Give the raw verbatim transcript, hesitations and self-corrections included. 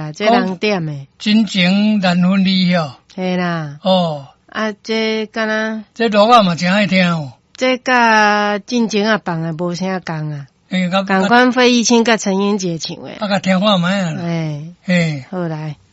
啦，这人点诶。 真情难分离哦。 嘿啦。 哦。 啊，这敢若这录啊嘛真爱听哦。 这甲进前啊放啊无啥共啊。 诶， 共款费玉清甲陈英杰唱诶。 啊，甲听看卖啊。 诶。 诶。 好来。